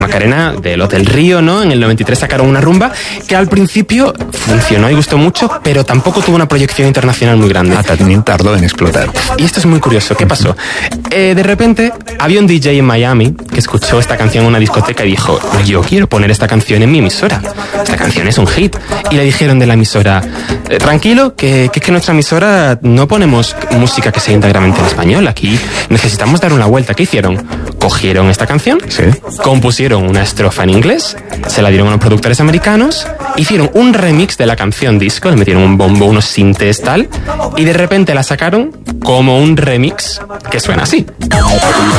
Macarena del Hotel Río, ¿no? En el 93 sacaron una rumba que al principio funcionó y gustó mucho, pero tampoco tuvo una proyección internacional muy grande. También tardó en explotar. Y esto es muy curioso. ¿Qué pasó? De repente había un DJ en Miami que escuchó esta canción en una discoteca y dijo: yo quiero poner esta canción en mi emisora. Esta canción es un hit. Y le dijeron de la emisora: tranquilo, que es que nuestra emisora no ponemos música que sea íntegramente en español. Aquí necesitamos dar una vuelta. ¿Qué hicieron? Cogieron esta canción, sí, compusieron una estrofa en inglés, se la dieron a unos productores americanos, hicieron un remix de la canción disco, le metieron un bombo, unos sintes tal, y de repente la sacaron como un remix que suena así.